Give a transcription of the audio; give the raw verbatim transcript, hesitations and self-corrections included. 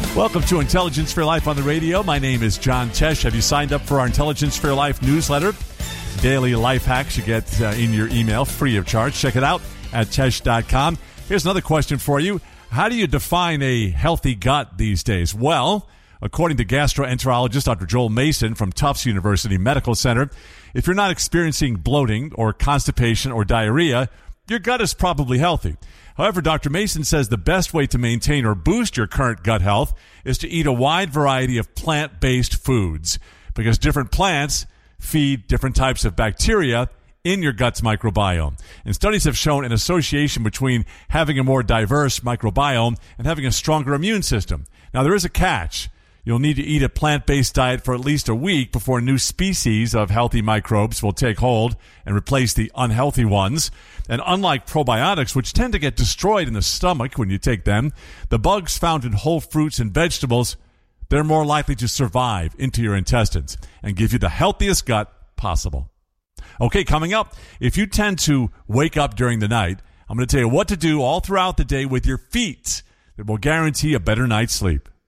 Welcome to Intelligence for Your Life on the radio. My name is John Tesh. Have you signed up for our Intelligence for Your Life newsletter? Daily life hacks you get uh, in your email free of charge. Check it out at tesh dot com. Here's another question for you. How do you define a healthy gut these days? Well, according to gastroenterologist Doctor Joel Mason from Tufts University Medical Center, if you're not experiencing bloating or constipation or diarrhea, your gut is probably healthy. However, Doctor Mason says the best way to maintain or boost your current gut health is to eat a wide variety of plant-based foods, because different plants feed different types of bacteria in your gut's microbiome. And studies have shown an association between having a more diverse microbiome and having a stronger immune system. Now, there is a catch. You'll need to eat a plant-based diet for at least a week before new species of healthy microbes will take hold and replace the unhealthy ones. And unlike probiotics, which tend to get destroyed in the stomach when you take them, the bugs found in whole fruits and vegetables, they're more likely to survive into your intestines and give you the healthiest gut possible. Okay, coming up, if you tend to wake up during the night, I'm going to tell you what to do all throughout the day with your feet that will guarantee a better night's sleep.